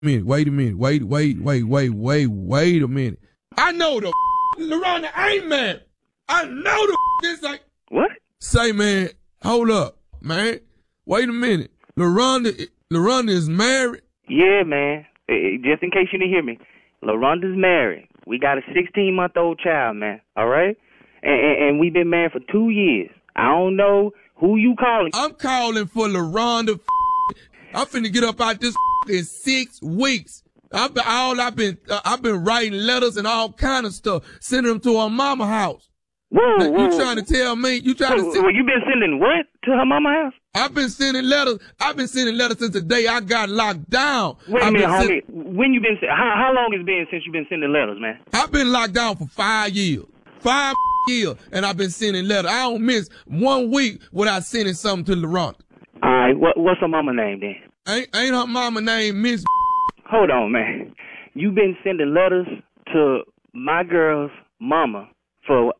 Wait a minute. Wait a minute. I know the LaRonda ain't married. I know the this like. What? Say, man, hold up, man. Wait a minute. LaRonda is married? Yeah, man. Just in case you didn't hear me. LaRonda's married. We got a 16-month-old child, man. All right? And we've been married for 2 years. I don't know who you calling. I'm calling for LaRonda. I'm finna get up out this in 6 weeks. I've been writing letters and all kind of stuff, sending them to her mama house. Whoa. You trying to tell me? You been sending what to her mama house? I've been sending letters. I've been sending letters since the day I got locked down. Wait a minute, homie. When you been? How long it's been since you been sending letters, man? I've been locked down for 5 years. 5 years, and I've been sending letters. I don't miss 1 week without sending something to LaRonda. All right, what's her mama name then? Ain't her mama name Miss? Hold on, man. You been sending letters to my girl's mama for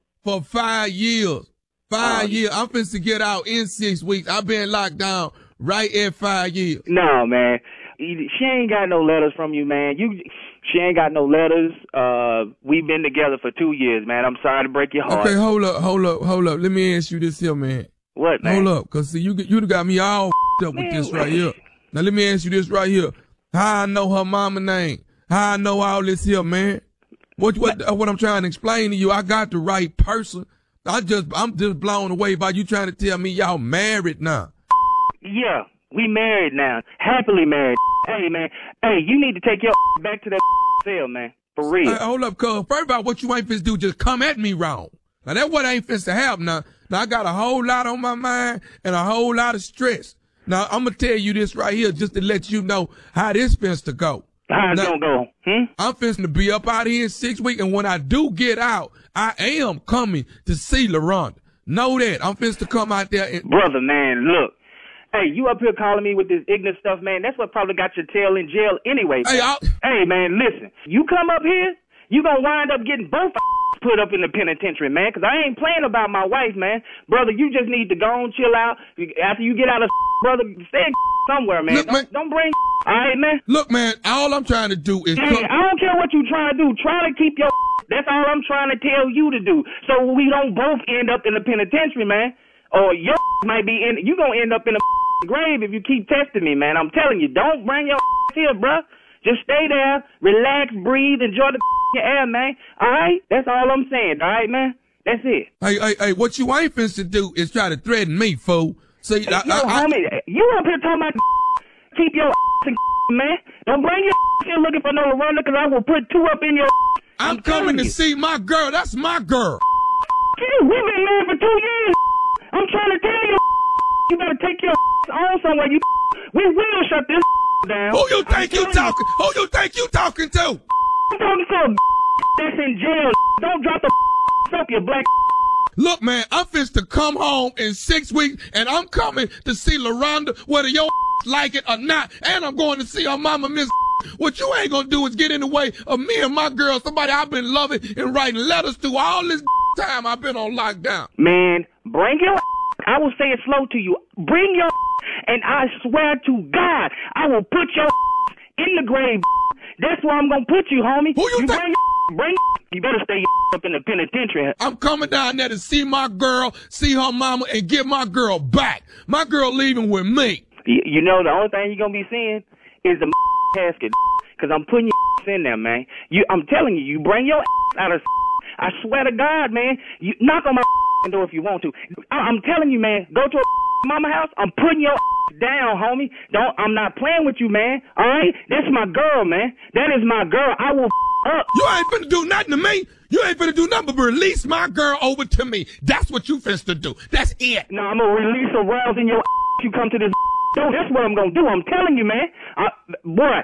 5 years. 5 years. I'm finna get out in 6 weeks. I've been locked down right at 5 years. No, man. She ain't got no letters from you, man. She ain't got no letters. We've been together for 2 years, man. I'm sorry to break your heart. Okay, hold up. Let me ask you this here, man. What, man? Hold up, cause see, you got me all up with this right here. Now let me ask you this right here. How I know her mama name? How I know all this here, man? What I'm trying to explain to you, I got the right person. I'm just blown away by you trying to tell me y'all married now. Yeah, we married now. Happily married. Hey, man. Hey, you need to take your back to that cell, man. For real. Hey, hold up, cuz. First of all, what you ain't finna do, just come at me wrong. Now, that's what ain't finna happen now. Now, I got a whole lot on my mind and a whole lot of stress. Now, I'm gonna tell you this right here just to let you know how this finna go. How it's gonna go? I'm finna to be up out here in 6 weeks, and when I do get out, I am coming to see LaRonda. Know that. I'm finna to come out there and... Brother, man, look. Hey, you up here calling me with this ignorant stuff, man. That's what probably got your tail in jail anyway. Hey, man, listen. You come up here, you gonna wind up getting both put up in the penitentiary, man, because I ain't playing about my wife, man. Brother, you just need to go and chill out. After you get out of brother, stay somewhere, man. Look, don't bring all right, man? Look, man, all I'm trying to do is... Hey, I don't care what you trying to do. Try to keep your... That's all I'm trying to tell you to do. So we don't both end up in the penitentiary, man. Or your might be in... You gonna end up in a grave if you keep testing me, man. I'm telling you, don't bring your here, bruh. Just stay there, relax, breathe, enjoy the air, man. All right? That's all I'm saying, all right, man? That's it. Hey, what you ain't finna to do is try to threaten me, fool. See, homie, you up here talking about keep your man. Don't bring your here looking for no LaRonda, because I will put 2 up in your I'm coming to see my girl. That's my girl. We've been married for 2 years. I'm trying to tell you, you better take your on somewhere. We will shut this down. Who you think you talking? Who you think you talking to? I'm talking to a that's in jail. Don't drop the up, you black. Look, man, I'm finna to come home in 6 weeks, and I'm coming to see LaRonda, whether your like it or not, and I'm going to see her mama, Miss. What you ain't gonna do is get in the way of me and my girl, somebody I've been loving and writing letters to all this time I've been on lockdown. Man, bring your I will say it slow to you. Bring your and I swear to God, I will put your in the grave. That's where I'm gonna put you, homie. Who you think? Bring you better stay up in the penitentiary. I'm coming down there to see my girl, see her mama, and get my girl back. My girl leaving with me. You know, the only thing you're gonna be seeing is the casket, because I'm putting your in there, man. I'm telling you, you bring your out of I swear to God, man. You knock on my door if you want to. I'm telling you, man, go to a mama house. I'm putting your down, homie. I'm not playing with you, man. All right? That's my girl, man. That is my girl. I will up. You ain't finna do nothing to me. You ain't finna do nothing but release my girl over to me. That's what you finna do. That's it. No, I'm gonna release a rouse in your you come to this door. That's what I'm gonna do. I'm telling you, man. Boy,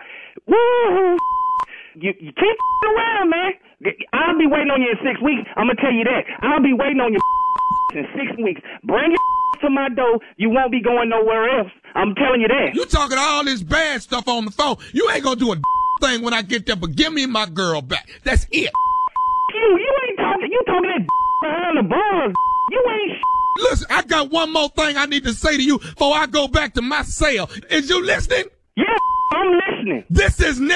woo! You keep around, man. I'll be waiting on you in 6 weeks. I'm gonna tell you that. I'll be waiting on you in 6 weeks. Bring your to my door. You won't be going nowhere else. I'm telling you that. You talking all this bad stuff on the phone. You ain't gonna do a thing when I get there, but give me my girl back. That's it. You ain't talking. You talking that behind the bars. You ain't. Listen, I got one more thing I need to say to you before I go back to my cell. Is you listening? Yeah, I'm listening. This is